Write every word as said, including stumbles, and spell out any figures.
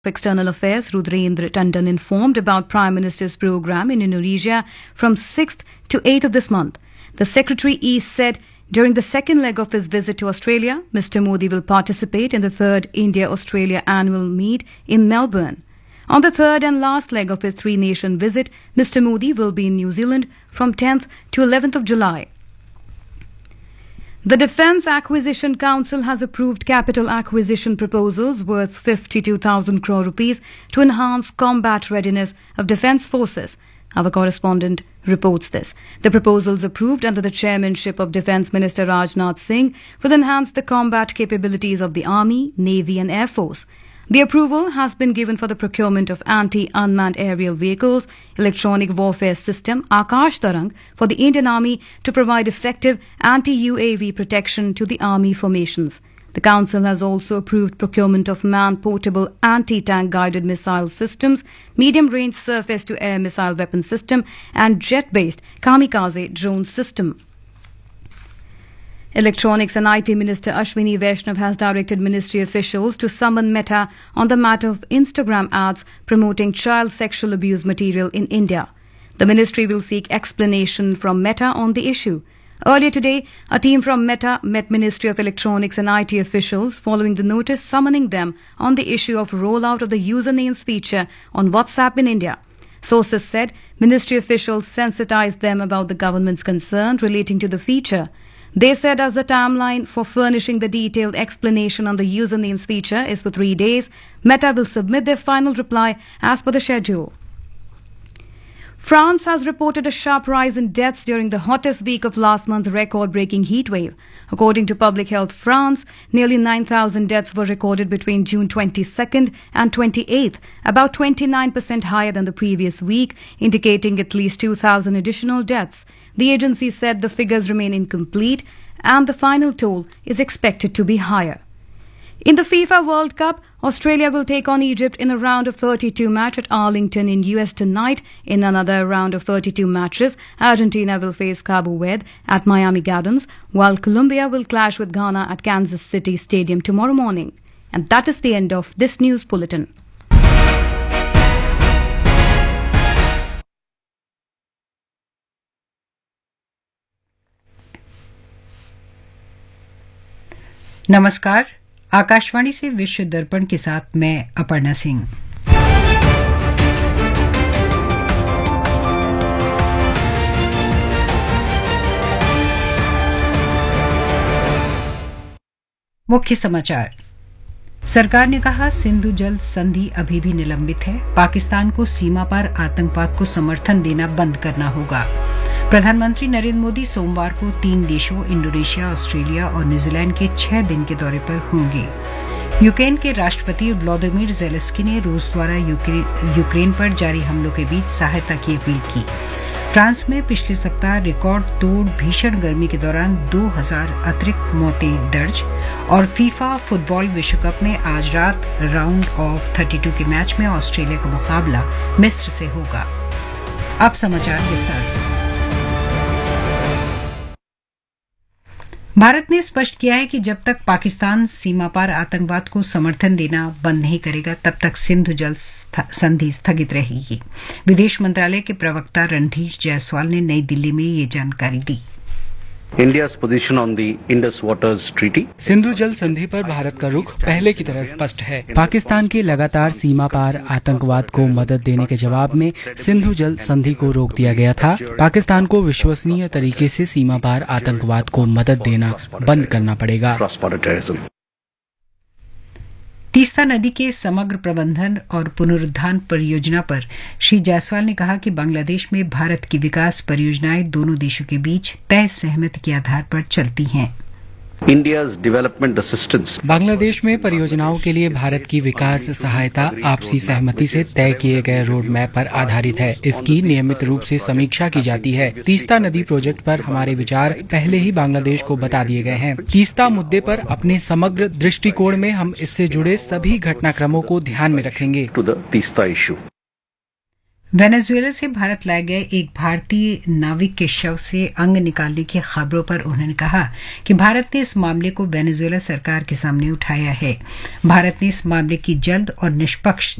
External Affairs Rudrendra Tandon informed about Prime Minister's program in Indonesia from sixth to eighth of this month. The Secretary East said during the second leg of his visit to Australia, Mister Modi will participate in the third India-Australia annual meet in Melbourne. On the third and last leg of his three-nation visit, Mister Modi will be in New Zealand from tenth to eleventh of July. The Defence Acquisition Council has approved capital acquisition proposals worth fifty-two thousand crore rupees to enhance combat readiness of defence forces. Our correspondent reports this. The proposals approved under the chairmanship of Defence Minister Rajnath Singh will enhance the combat capabilities of the Army, Navy and Air Force. The approval has been given for the procurement of anti-unmanned aerial vehicles, electronic warfare system Akash Tarang for the Indian Army to provide effective anti-U A V protection to the Army formations. The Council has also approved procurement of man-portable anti-tank guided missile systems, medium-range surface-to-air missile weapon system and jet-based kamikaze drone system. Electronics and I T Minister Ashwini Vaishnav has directed ministry officials to summon Meta on the matter of Instagram ads promoting child sexual abuse material in India. The ministry will seek explanation from Meta on the issue. Earlier today, a team from Meta met Ministry of Electronics and I T officials following the notice summoning them on the issue of rollout of the usernames feature on WhatsApp in India. Sources said ministry officials sensitized them about the government's concern relating to the feature. They said as the timeline for furnishing the detailed explanation on the usernames feature is for three days, Meta will submit their final reply as per the schedule. France has reported a sharp rise in deaths during the hottest week of last month's record-breaking heatwave. According to Public Health France, nearly nine thousand deaths were recorded between June twenty-second and twenty-eighth, about twenty-nine percent higher than the previous week, indicating at least two thousand additional deaths. The agency said the figures remain incomplete and the final toll is expected to be higher. In the FIFA World Cup, Australia will take on Egypt in a round of thirty-two match at Arlington in U S tonight. In another round of thirty-two matches, Argentina will face Cabo Verde at Miami Gardens, while Colombia will clash with Ghana at Kansas City Stadium tomorrow morning. And that is the end of this news bulletin. नमस्कार, आकाशवाणी से विश्व दर्पण के साथ मैं अपर्णा सिंह। मुख्य समाचार। सरकार ने कहा सिंधु जल संधि अभी भी निलंबित है, पाकिस्तान को सीमा पार आतंकवाद को समर्थन देना बंद करना होगा। प्रधानमंत्री नरेंद्र मोदी सोमवार को तीन देशों इंडोनेशिया, ऑस्ट्रेलिया और न्यूजीलैंड के छह दिन के दौरे पर होंगे। यूक्रेन के राष्ट्रपति व्लादिमीर ज़ेलेंस्की ने रूस द्वारा यूक्रेन, यूक्रेन पर जारी हमलों के बीच सहायता की अपील की। फ्रांस में पिछले सप्ताह रिकॉर्ड तोड़ भीषण गर्मी के दौरान दो हज़ार अतिरिक्त मौतें दर्ज। और फीफा फुटबॉल विश्व कप में आज रात राउंड ऑफ बत्तीस के मैच में ऑस्ट्रेलिया का मुकाबला मिस्र से होगा। अब समाचार विस्तार से। भारत ने स्पष्ट किया है कि जब तक पाकिस्तान सीमा पार आतंकवाद को समर्थन देना बंद नहीं करेगा, तब तक सिंधु जल संधि स्थगित रहेगी। विदेश मंत्रालय के प्रवक्ता रणधीर जायसवाल ने नई दिल्ली में ये जानकारी दी। India's position on the Indus Waters Treaty. Sindhu जल संधि पर भारत का रुख पहले की तरह स्पष्ट है। पाकिस्तान के लगातार सीमा पार आतंकवाद को मदद देने के जवाब में सिंधु जल संधि को रोक दिया गया था। पाकिस्तान को विश्वसनीय तरीके से सीमा पार आतंकवाद को मदद देना बंद करना पड़ेगा। तीस्ता नदी के समग्र प्रबंधन और पुनरुद्धार परियोजना पर श्री जायसवाल ने कहा कि बांग्लादेश में भारत की विकास परियोजनाएं दोनों देशों के बीच तय सहमति के आधार पर चलती हैं। India's development assistance. बांग्लादेश में परियोजनाओं के लिए भारत की विकास सहायता आपसी सहमति से तय किए गए रोड मैप पर आधारित है। इसकी नियमित रूप से समीक्षा की जाती है। तीस्ता नदी प्रोजेक्ट पर हमारे विचार पहले ही बांग्लादेश को बता दिए गए हैं। तीस्ता मुद्दे पर अपने समग्र दृष्टिकोण में हम इससे जुड़े सभी घटनाक्रमों को ध्यान में रखेंगे। To the Teesta issue. Venezuela से भारत लाए गए एक भारतीय नाविक के शव से अंग निकालने की खबरों पर उन्होंने कहा कि भारत ने इस मामले को वेनेजुएला सरकार के सामने उठाया है। भारत ने इस मामले की जल्द और निष्पक्ष